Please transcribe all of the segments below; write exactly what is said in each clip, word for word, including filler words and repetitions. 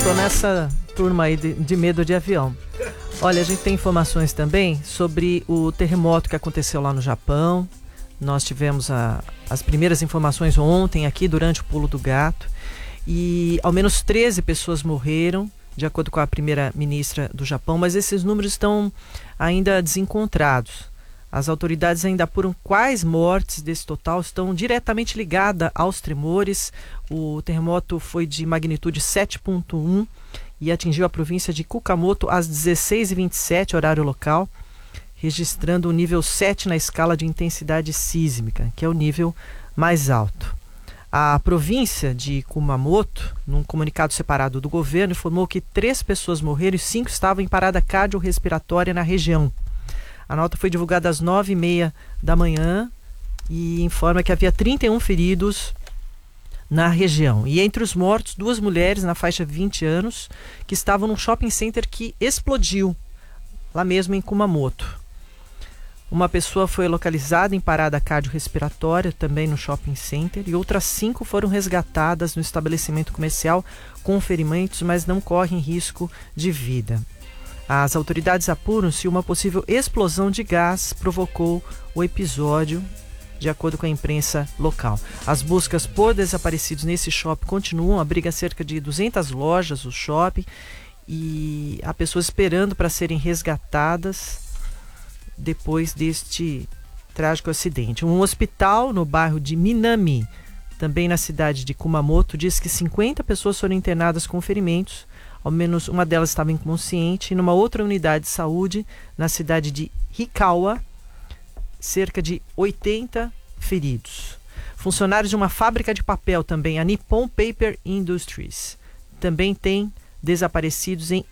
tô nessa turma aí de, de medo de avião. Olha, a gente tem informações também sobre o terremoto que aconteceu lá no Japão. Nós tivemos a, as primeiras informações ontem aqui durante o Pulo do Gato. E ao menos treze pessoas morreram, de acordo com a primeira-ministra do Japão, mas esses números estão ainda desencontrados. As autoridades ainda apuram quais mortes desse total estão diretamente ligadas aos tremores. O terremoto foi de magnitude sete ponto um e atingiu a província de Kumamoto às dezesseis e vinte e sete, horário local, registrando o nível sete na escala de intensidade sísmica, que é o nível mais alto. A província de Kumamoto, num comunicado separado do governo, informou que três pessoas morreram e cinco estavam em parada cardiorrespiratória na região. A nota foi divulgada às nove e meia da manhã e informa que havia trinta e um feridos na região. E entre os mortos, duas mulheres na faixa de vinte anos que estavam num shopping center que explodiu, lá mesmo em Kumamoto. Uma pessoa foi localizada em parada cardiorrespiratória, também no shopping center, e outras cinco foram resgatadas no estabelecimento comercial com ferimentos, mas não correm risco de vida. As autoridades apuram se uma possível explosão de gás provocou o episódio, de acordo com a imprensa local. As buscas por desaparecidos nesse shopping continuam, abriga cerca de duzentas lojas, o shopping, e há pessoas esperando para serem resgatadas depois deste trágico acidente. Um hospital no bairro de Minami, também na cidade de Kumamoto, diz que cinquenta pessoas foram internadas com ferimentos. Ao menos uma delas estava inconsciente. E numa outra unidade de saúde, na cidade de Hikawa, cerca de oitenta feridos. Funcionários de uma fábrica de papel também, a Nippon Paper Industries, também tem desaparecidos em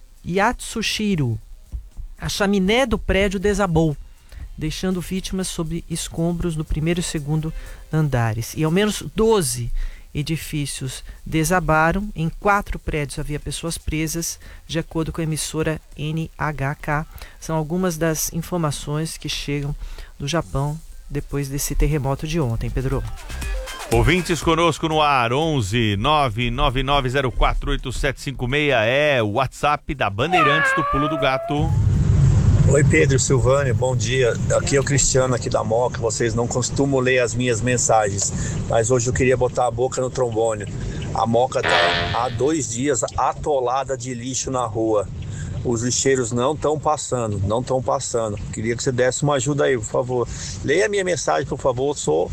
Yatsushiro. A chaminé do prédio desabou, deixando vítimas sob escombros no primeiro e segundo andares. E ao menos doze edifícios desabaram. Em quatro prédios havia pessoas presas, de acordo com a emissora N H K. São algumas das informações que chegam do Japão depois desse terremoto de ontem, Pedro. Ouvintes conosco no ar, onze nove nove nove zero quatro oito sete cinco seis é o WhatsApp da Bandeirantes do Pulo do Gato. Oi Pedro, Silvânia, bom dia. Aqui é o Cristiano aqui da Moca. Vocês não costumam ler as minhas mensagens, mas hoje eu queria botar a boca no trombone. A Moca tá há dois dias atolada de lixo na rua. Os lixeiros não estão passando, não estão passando. Queria que você desse uma ajuda aí, por favor. Leia a minha mensagem, por favor. Sou,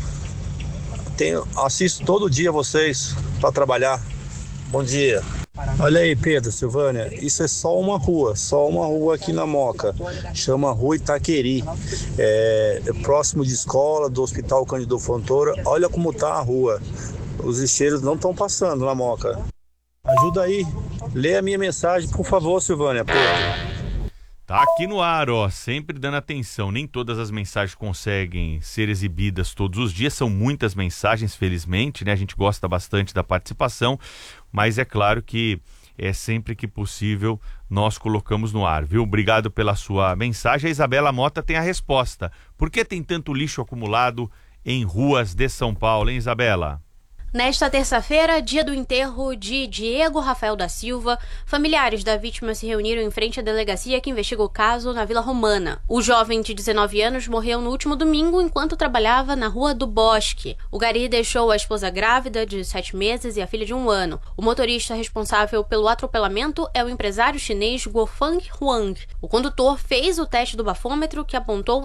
tenho, assisto todo dia vocês para trabalhar. Bom dia. Olha aí, Pedro, Silvânia, isso é só uma rua, só uma rua aqui na Moca, chama Rua Itaqueri, é, é próximo de escola, do Hospital Cândido Fontoura. Olha como tá a rua, os lixeiros não estão passando na Moca. Ajuda aí, lê a minha mensagem, por favor, Silvânia, Pedro. Tá aqui no ar, ó, sempre dando atenção. Nem todas as mensagens conseguem ser exibidas todos os dias, são muitas mensagens, felizmente, né? A gente gosta bastante da participação, mas é claro que é sempre que possível nós colocamos no ar, viu? Obrigado pela sua mensagem. A Isabela Mota tem a resposta. Por que tem tanto lixo acumulado em ruas de São Paulo, hein, Isabela? Nesta terça-feira, dia do enterro de Diego Rafael da Silva, familiares da vítima se reuniram em frente à delegacia que investiga o caso na Vila Romana. O jovem de dezenove anos morreu no último domingo enquanto trabalhava na Rua do Bosque. O gari deixou a esposa grávida de sete meses e a filha de um ano. O motorista responsável pelo atropelamento é o empresário chinês Guofeng Huang. O condutor fez o teste do bafômetro que apontou